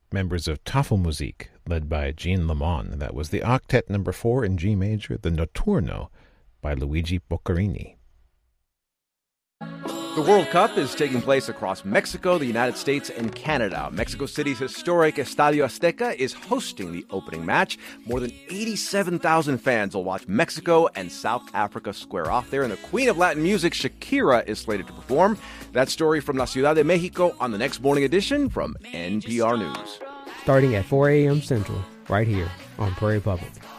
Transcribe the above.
members of Tafelmusik, led by Jean Lemon. That was the Octet No. 4 in G major, the Notturno by Luigi Boccherini. The World Cup is taking place across Mexico, the United States, and Canada. Mexico City's historic Estadio Azteca is hosting the opening match. More than 87,000 fans will watch Mexico and South Africa square off there, and the queen of Latin music, Shakira, is slated to perform. That story from La Ciudad de Mexico on the next morning edition from NPR News. Starting at 4 a.m. Central, right here on Prairie Public.